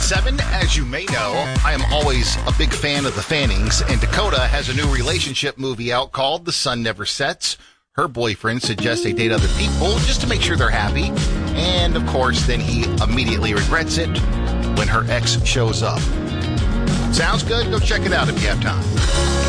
7. As you may know, I am always a big fan of the Fannings, and Dakota has a new relationship movie out called The Sun Never Sets. Her boyfriend suggests they date other people just to make sure they're happy, and of course, then he immediately regrets it when her ex shows up. Sounds good? Go check it out if you have time.